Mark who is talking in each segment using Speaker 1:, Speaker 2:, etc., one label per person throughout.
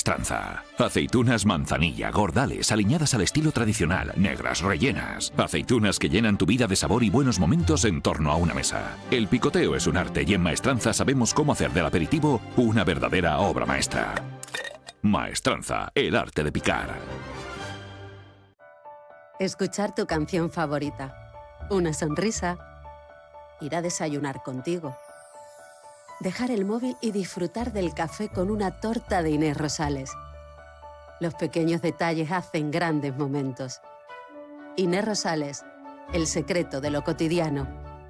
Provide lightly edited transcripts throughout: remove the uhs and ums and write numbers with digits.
Speaker 1: Maestranza. Aceitunas manzanilla, gordales, aliñadas al estilo tradicional, negras, rellenas. Aceitunas que llenan tu vida de sabor y buenos momentos en torno a una mesa. El picoteo es un arte y en Maestranza sabemos cómo hacer del aperitivo una verdadera obra maestra. Maestranza, el arte de picar.
Speaker 2: Escuchar tu canción favorita. Una sonrisa. Ir a desayunar contigo. Dejar el móvil y disfrutar del café con una torta de Inés Rosales. Los pequeños detalles hacen grandes momentos. Inés Rosales, el secreto de lo cotidiano.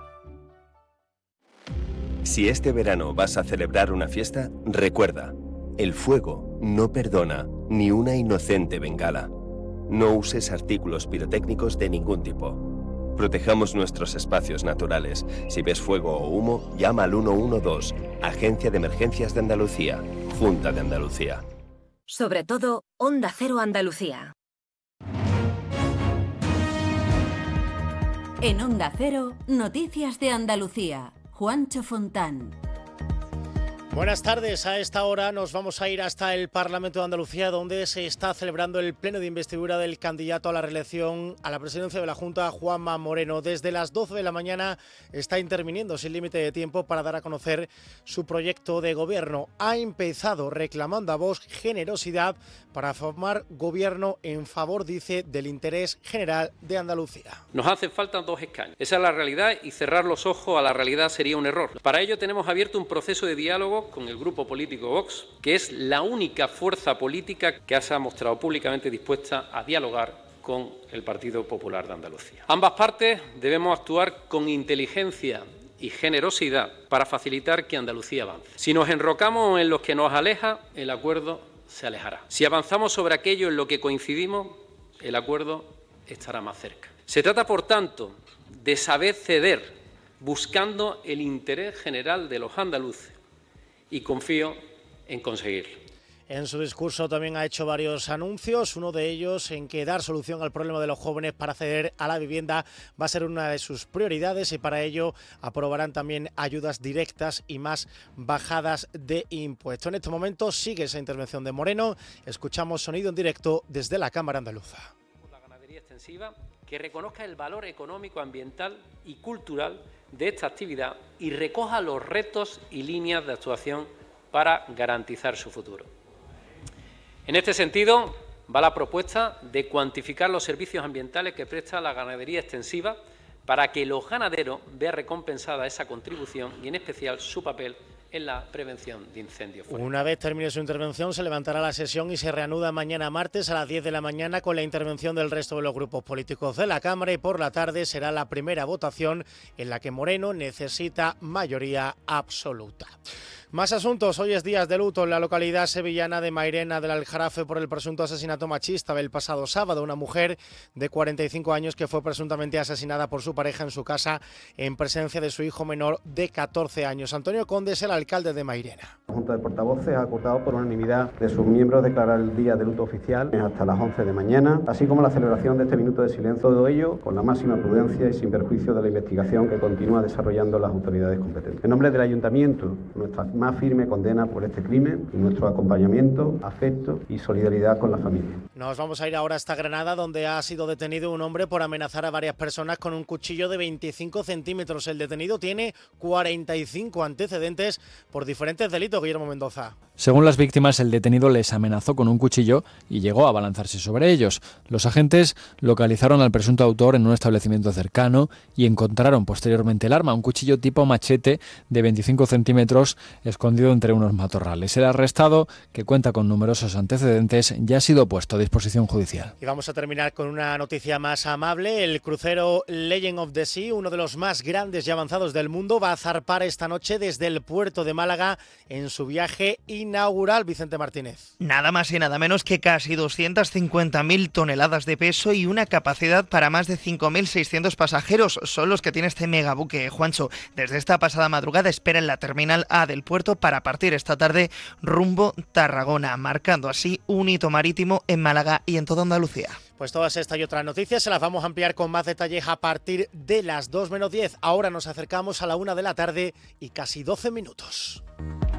Speaker 3: Si este verano vas a celebrar una fiesta, recuerda, el fuego no perdona ni una inocente bengala. No uses artículos pirotécnicos de ningún tipo. Protejamos nuestros espacios naturales. Si ves fuego o humo, llama al 112, Agencia de Emergencias de Andalucía, Junta de Andalucía.
Speaker 4: Sobre todo, Onda Cero Andalucía.
Speaker 5: En Onda Cero, Noticias de Andalucía. Juancho Fontán.
Speaker 6: Buenas tardes. A esta hora nos vamos a ir hasta el Parlamento de Andalucía, donde se está celebrando el pleno de investidura del candidato a la reelección a la presidencia de la Junta, Juanma Moreno. Desde las 12 de la mañana está interviniendo sin límite de tiempo para dar a conocer su proyecto de gobierno. Ha empezado reclamando a Vox generosidad para formar gobierno en favor, dice, del interés general de Andalucía.
Speaker 7: Nos hacen falta 2 escaños. Esa es la realidad y cerrar los ojos a la realidad sería un error. Para ello tenemos abierto un proceso de diálogo con el grupo político Vox, que es la única fuerza política que se ha mostrado públicamente dispuesta a dialogar con el Partido Popular de Andalucía. Ambas partes debemos actuar con inteligencia y generosidad para facilitar que Andalucía avance. Si nos enrocamos en lo que nos aleja, el acuerdo se alejará. Si avanzamos sobre aquello en lo que coincidimos, el acuerdo estará más cerca. Se trata, por tanto, de saber ceder, buscando el interés general de los andaluces, y confío en conseguirlo.
Speaker 6: En su discurso también ha hecho varios anuncios, uno de ellos en que dar solución al problema de los jóvenes para acceder a la vivienda va a ser una de sus prioridades y para ello aprobarán también ayudas directas y más bajadas de impuestos. En este momento sigue esa intervención de Moreno, escuchamos sonido en directo desde la Cámara Andaluza.
Speaker 7: La ganadería extensiva que reconozca el valor económico, ambiental y cultural de esta actividad y recoja los retos y líneas de actuación para garantizar su futuro. En este sentido, va la propuesta de cuantificar los servicios ambientales que presta la ganadería extensiva para que los ganaderos vean recompensada esa contribución y, en especial, su papel en la prevención de incendios.
Speaker 6: Una vez termine su intervención, se levantará la sesión y se reanuda mañana martes a las 10 de la mañana con la intervención del resto de los grupos políticos de la Cámara y por la tarde será la primera votación en la que Moreno necesita mayoría absoluta. Más asuntos. Hoy es días de luto en la localidad sevillana de Mairena del Aljarafe por el presunto asesinato machista del pasado sábado. Una mujer de 45 años que fue presuntamente asesinada por su pareja en su casa en presencia de su hijo menor de 14 años. Antonio Conde es el alcalde de Mairena.
Speaker 8: La Junta de Portavoces ha acordado por unanimidad de sus miembros declarar el día de luto oficial hasta las 11 de mañana, así como la celebración de este minuto de silencio, todo ello con la máxima prudencia y sin perjuicio de la investigación que continúa desarrollando las autoridades competentes. En nombre del Ayuntamiento, nuestra más firme condena por este crimen y nuestro acompañamiento, afecto y solidaridad con la familia.
Speaker 6: Nos vamos a ir ahora hasta Granada, donde ha sido detenido un hombre por amenazar a varias personas con un cuchillo de 25 centímetros. El detenido tiene 45 antecedentes por diferentes delitos. Guillermo Mendoza.
Speaker 9: Según las víctimas, el detenido les amenazó con un cuchillo y llegó a abalanzarse sobre ellos. Los agentes localizaron al presunto autor en un establecimiento cercano y encontraron posteriormente el arma, un cuchillo tipo machete de 25 centímetros escondido entre unos matorrales. El arrestado, que cuenta con numerosos antecedentes, ya ha sido puesto a disposición judicial.
Speaker 6: Y vamos a terminar con una noticia más amable. El crucero Legend of the Sea, uno de los más grandes y avanzados del mundo, va a zarpar esta noche desde el puerto de Málaga en su viaje inaugural. Vicente Martínez.
Speaker 10: Nada más y nada menos que casi 250.000 toneladas de peso y una capacidad para más de 5.600 pasajeros. Son los que tiene este megabuque, Juancho. Desde esta pasada madrugada espera en la terminal A del puerto para partir esta tarde rumbo Tarragona, marcando así un hito marítimo en Málaga y en toda Andalucía.
Speaker 6: Pues todas estas y otras noticias se las vamos a ampliar con más detalles a partir de las 2 menos 10. Ahora nos acercamos a la 1 de la tarde y casi 12 minutos.